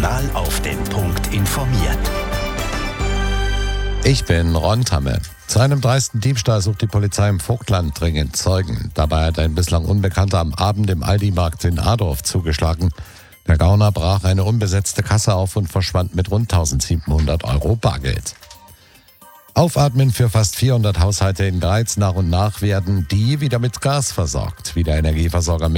Regional auf den Punkt informiert. Ich bin Ron Tamme. Zu einem dreisten Diebstahl sucht die Polizei im Vogtland dringend Zeugen. Dabei hat ein bislang Unbekannter am Abend im Aldi-Markt in Adorf zugeschlagen. Der Gauner brach eine unbesetzte Kasse auf und verschwand mit rund 1.700 Euro Bargeld. Aufatmen für fast 400 Haushalte in Greiz. Nach und nach werden die wieder mit Gas versorgt, wie der Energieversorger